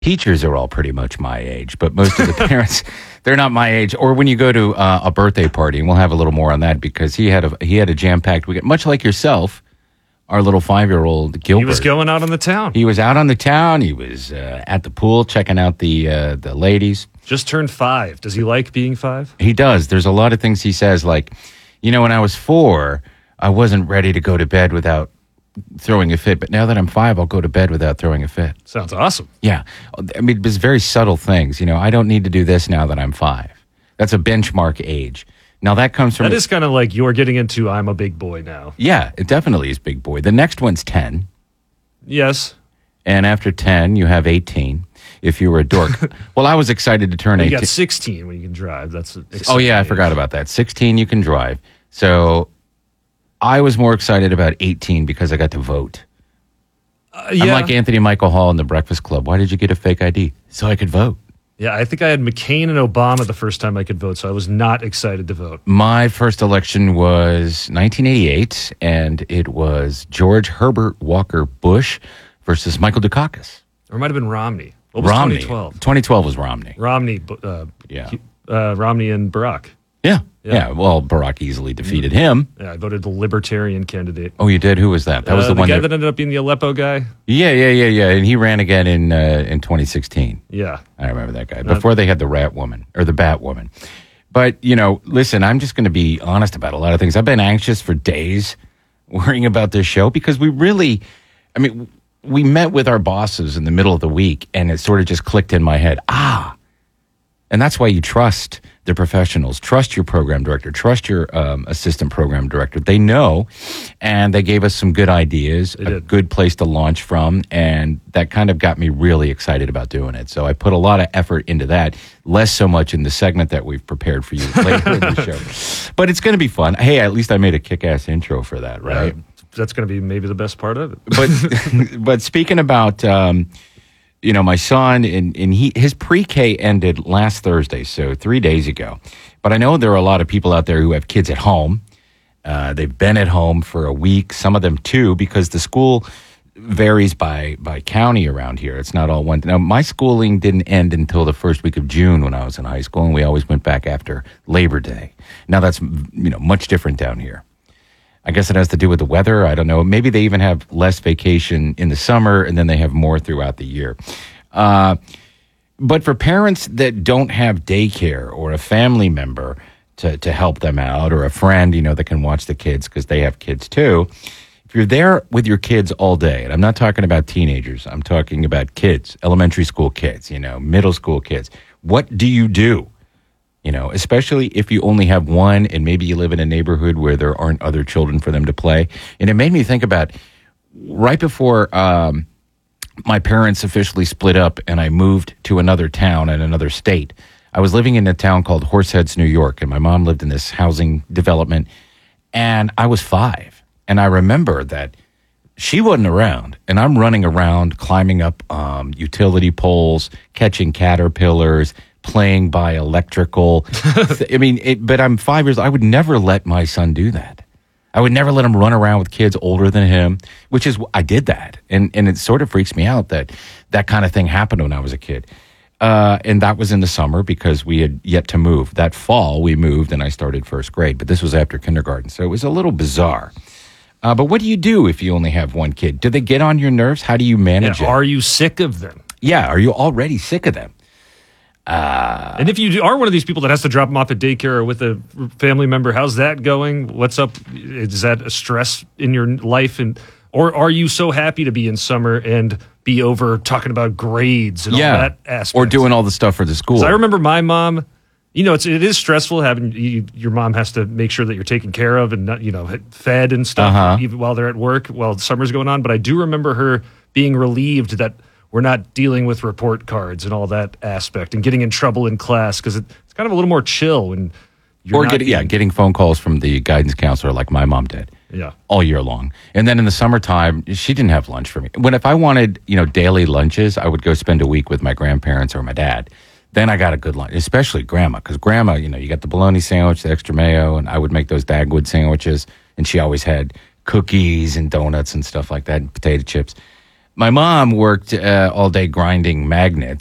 Teachers are all pretty much my age, but most of the parents, they're not my age. Or when you go to a birthday party, and we'll have a little more on that because he had a jam-packed weekend, much like yourself, our little 5-year-old Gilbert. He was going out on the town. He was out on the town. He was at the pool checking out the ladies. Just turned 5. Does he like being 5? He does. There's a lot of things he says, like, when I was 4, I wasn't ready to go to bed without throwing a fit, but now that I'm 5, I'll go to bed without throwing a fit. Sounds awesome. Yeah. I mean, it's very subtle things. I don't need to do this now that I'm 5. That's a benchmark age. Now, that comes from... That is kind of like you're getting into I'm a big boy now. Yeah, it definitely is big boy. The next one's 10. Yes. And after 10, you have 18 if you were a dork. Well, I was excited to turn 18. You got 16 when you can drive. That's Oh, yeah, I forgot about that. 16, you can drive. So... I was more excited about 18 because I got to vote. Yeah. I'm like Anthony Michael Hall in The Breakfast Club. Why did you get a fake ID? So I could vote. Yeah, I think I had McCain and Obama the first time I could vote, so I was not excited to vote. My first election was 1988, and it was George Herbert Walker Bush versus Michael Dukakis. Or it might have been Romney. What was Romney. 2012? 2012 was Romney. Romney, Romney and Barack. Yeah. Well, Barack easily defeated him. Yeah, I voted the Libertarian candidate. Oh, you did? Who was that? That was the one guy that ended up being the Aleppo guy. Yeah. And he ran again in 2016. Yeah. I remember that guy. Before they had the rat woman or the bat woman. But, listen, I'm just going to be honest about a lot of things. I've been anxious for days worrying about this show because we met with our bosses in the middle of the week and it sort of just clicked in my head. And that's why you trust the professionals. Trust your program director. Trust your assistant program director. They know, and they gave us some good ideas, good place to launch from, and that kind of got me really excited about doing it. So I put a lot of effort into that, less so much in the segment that we've prepared for you later in the show. But it's going to be fun. Hey, at least I made a kick-ass intro for that, right? That's going to be maybe the best part of it. But speaking about... my son, and his pre-K ended last Thursday, so 3 days ago. But I know there are a lot of people out there who have kids at home. They've been at home for a week, some of them 2, because the school varies by county around here. It's not all one. Now, my schooling didn't end until the first week of June when I was in high school, and we always went back after Labor Day. Now, that's much different down here. I guess it has to do with the weather. I don't know. Maybe they even have less vacation in the summer, and then they have more throughout the year. But for parents that don't have daycare or a family member to help them out, or a friend, that can watch the kids because they have kids too, if you're there with your kids all day, and I'm not talking about teenagers, I'm talking about kids, elementary school kids, middle school kids, what do you do? Especially if you only have one and maybe you live in a neighborhood where there aren't other children for them to play. And it made me think about right before my parents officially split up and I moved to another town in another state. I was living in a town called Horseheads, New York, and my mom lived in this housing development. And I was 5. And I remember that she wasn't around, and I'm running around climbing up utility poles, catching caterpillars, playing by electrical. But I'm 5 years old. I would never let my son do that. I would never let him run around with kids older than him, which is, I did that. And it sort of freaks me out that kind of thing happened when I was a kid. And that was in the summer because we had yet to move. That fall we moved and I started first grade, but this was after kindergarten. So it was a little bizarre. But what do you do if you only have one kid? Do they get on your nerves? How do you manage it? Are you sick of them? Yeah. Are you already sick of them? And if you are one of these people that has to drop them off at daycare or with a family member, how's that going? What's up? Is that a stress in your life? Or are you so happy to be in summer and be over talking about grades and all that aspect? Or doing all the stuff for the school. I remember my mom, it is stressful having your mom has to make sure that you're taken care of and not, fed and stuff even while they're at work while summer's going on. But I do remember her being relieved that we're not dealing with report cards and all that aspect and getting in trouble in class because it's kind of a little more chill when you're getting phone calls from the guidance counselor like my mom did. Yeah. All year long. And then in the summertime, she didn't have lunch for me. If I wanted, daily lunches, I would go spend a week with my grandparents or my dad. Then I got a good lunch, especially grandma, because grandma, you got the bologna sandwich, the extra mayo, and I would make those Dagwood sandwiches, and she always had cookies and donuts and stuff like that, and potato chips. my mom worked all day grinding magnets.